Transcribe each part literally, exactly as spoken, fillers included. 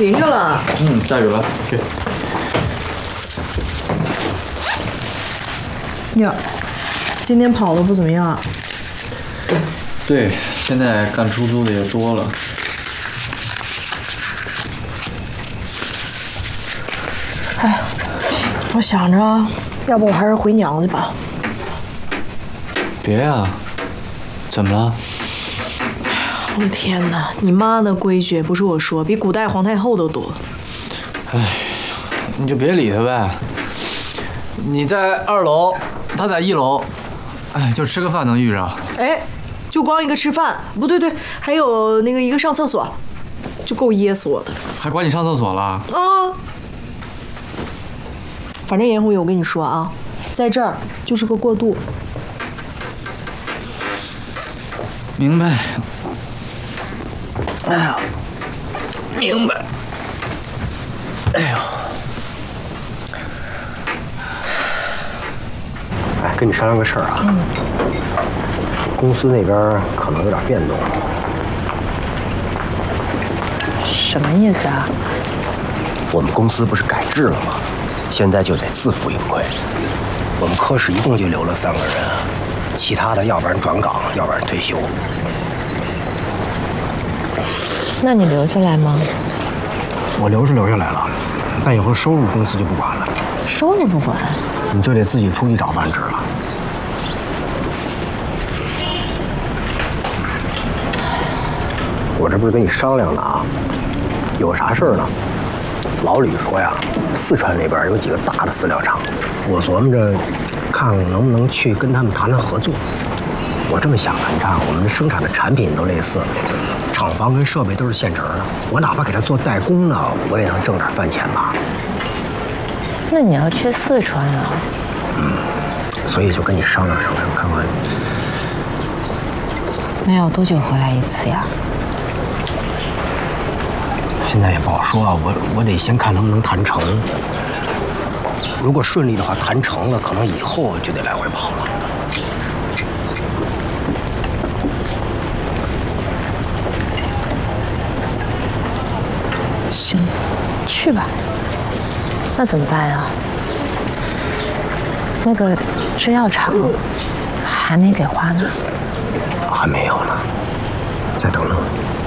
淋着了。 嗯，下雨了，去。 呀，今天跑的不怎么样。 对，现在干出租的也多了。 哎，我想着，要不我还是回娘家吧。 别呀，怎么了？ 我的天哪！你妈那规矩不是我说，比古代皇太后都多。 哎，你就别理她呗。你在二楼，她在一楼，哎，就吃个饭能遇上。 哎，就光一个吃饭，不对对，还有那个一个上厕所，就够噎死我的。 还管你上厕所了？ 啊！反正严虎，我跟你说啊，在这儿就是个过渡。 明白。哎呀，明白。哎呦， 哎，跟你商量个事儿啊。嗯。公司那边可能有点变动。 什么意思啊？ 我们公司不是改制了吗？现在就得自负盈亏。我们科室一共就留了三个人，其他的要不然转岗，要不然退休。 那你留下来吗？ 我留是留下来了，但以后收入公司就不管了。 收入不管， 你就得自己出去找饭吃了。我这不是跟你商量呢啊，有啥事儿呢？老李说呀，四川那边有几个大的饲料厂，我琢磨着看能不能去跟他们谈谈合作。我这么想的，你看我们生产的产品都类似，厂房跟设备都是现成的，我哪怕给他做代工呢，我也能挣点饭钱吧。 那你要去四川啊？ 嗯，所以就跟你商量商量，看看。 那要多久回来一次呀？ 现在也不好说啊，我我得先看能不能谈成。如果顺利的话，谈成了，可能以后就得来回跑了。 行，去吧。那怎么办呀？那个制药厂还没给花呢。 还没有呢，再等等。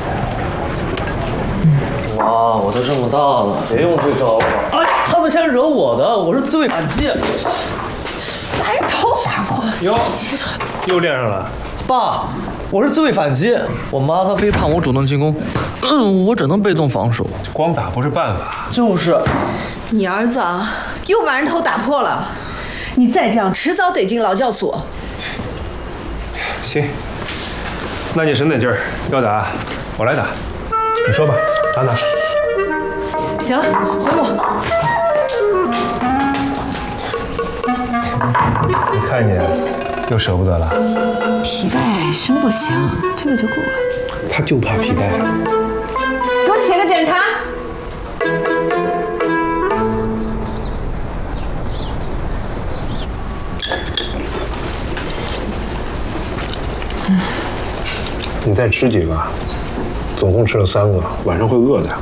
妈，我都这么大了，别用这招了。哎，他们先惹我的，我是自卫反击。 把人头打破！ 哟，又练上了。爸，我是自卫反击。我妈她非盼我主动进攻，嗯，我只能被动防守。 光打不是办法。 就是。 你儿子啊，又把人头打破了。你再这样，迟早得进劳教所。 行，那你省点劲儿，要打我来打。你说吧，打哪？ 行了，回我。 你看你又舍不得了。 皮带真不行，这个就够了。 他就怕皮带。 给我写个检查。 你再吃几个，总共吃了三个，晚上会饿的。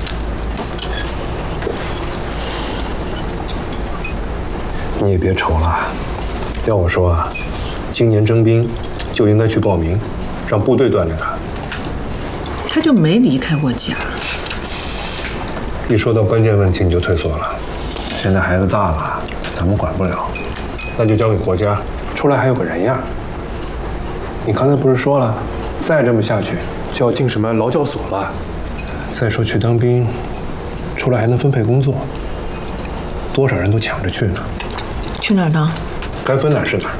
你也别愁了，要我说啊，今年征兵就应该去报名，让部队锻炼他。 他就没离开过家。 一说到关键问题你就退缩了。现在孩子大了，咱们管不了，那就交给国家，出来还有个人样。你刚才不是说了？再这么下去，就要进什么劳教所了。再说去当兵，出来还能分配工作，多少人都抢着去呢。 去哪儿当？ 该分哪儿是哪儿。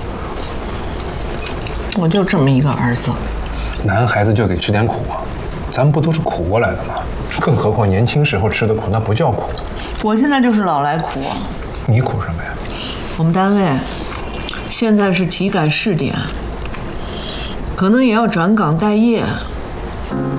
我就这么一个儿子， 男孩子就得吃点苦啊，咱们不都是苦过来的吗？更何况年轻时候吃的苦，那不叫苦。 我现在就是老来苦。 你苦什么呀？ 我们单位现在是体改试点。可能也要转岗待业，